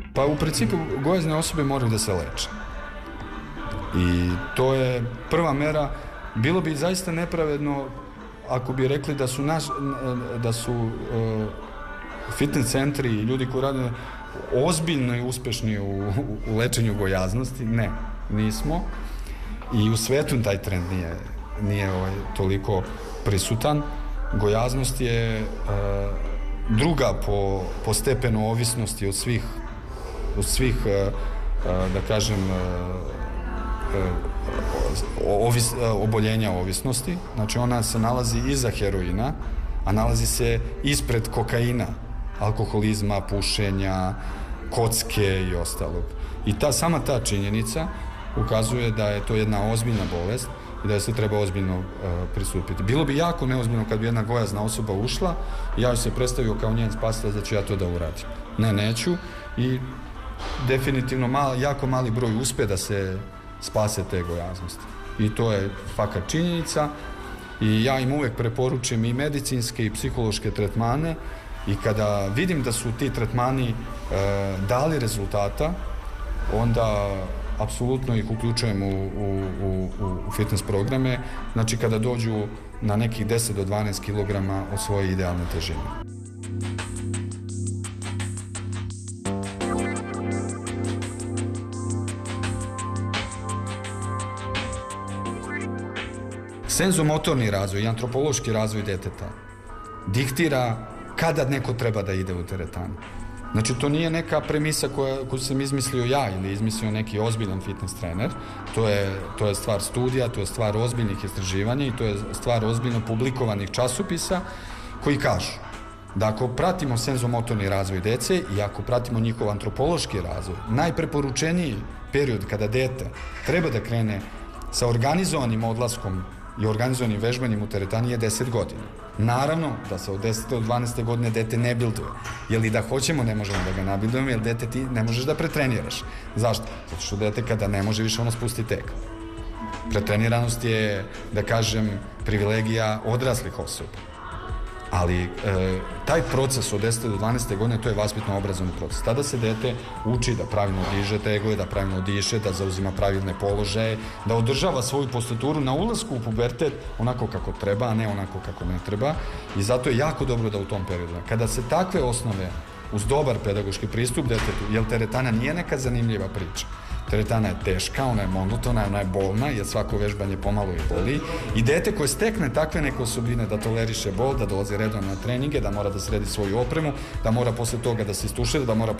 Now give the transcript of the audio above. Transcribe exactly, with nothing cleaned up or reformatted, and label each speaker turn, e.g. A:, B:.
A: Pa u principu gojazne osobe moraju da se leče. I to je prva mera. Bilo bi zaista nepravedno ako bi rekli da su naš, da su uh, fitness centri i ljudi koji rade ozbiljno i uspešni u, u, u lečenju gojaznosti. Ne, nismo. I u svetu taj trend nije, nije ovaj, toliko prisutan. Gojaznost je uh, druga po, po stepenu ovisnosti od svih, od svih uh, uh, da kažem, uh, Ovis, oboljenja ovisnosti. Znači ona se nalazi iza heroina, a nalazi se ispred kokaina, alkoholizma, pušenja, kocke i ostalog. I ta, sama ta činjenica ukazuje da je to jedna ozbiljna bolest i da je se treba ozbiljno uh, pristupiti. Bilo bi jako neozbiljno kad bi jedna gojazna osoba ušla i ja se predstavio kao njen spasilac da ću ja to da uradim. Ne, neću i definitivno mal, jako mali broj uspe da se spase te gojaznosti. I to je fakat činjenica i ja im uvek preporučujem i medicinske i psihološke tretmane i kada vidim da su ti tretmani e, dali rezultata, onda apsolutno ih uključujem u, u, u, u fitness programe, znači kada dođu na nekih deset do dvanaest kilograma od svoje idealne težine. Senzomotorni razvoj i antropološki razvoj deteta diktira kada neko treba da ide u teretanu. Znači, to nije neka premisa koja, koju sam izmislio ja ili izmislio neki ozbiljan fitness trener. To je, to je stvar studija, to je stvar ozbiljnih istraživanja i to je stvar ozbiljno publikovanih časopisa koji kažu da ako pratimo senzomotorni razvoj dece i ako pratimo njihov antropološki razvoj, najpreporučeniji period kada dete treba da krene sa organizovanim odlaskom i organizovanim vežbanjem u teretani je deset godina. Naravno da se od desete do dvanaeste godine dete ne bilduje. Jer i da hoćemo ne možemo da ga nabildujemo, jer dete ti ne možeš da pretreniraš. Zašto? Zato što dete kada ne može više ono spusti tek. Pretreniranost je, da kažem, privilegija odraslih osoba. Ali e, taj proces od desete do dvanaeste godine, to je vaspitno-obrazovni proces. Tada se dete uči da pravilno diže tegove, da pravilno diše, da zauzima pravilne položaje, da održava svoju postaturu na ulasku u pubertet onako kako treba, a ne onako kako ne treba. I zato je jako dobro da u tom periodu, kada se takve osnove uz dobar pedagoški pristup detetu, jer teretana nije neka zanimljiva priča. Teretana je teška, ona je monotona, ona je bolna, jer svako vežbanje pomalo i boli. I dete koje stekne takve neke osobine da toleriše bol, da dolazi redovno na treninge, da mora da sredi svoju opremu, da mora posle toga da se istušira, da mora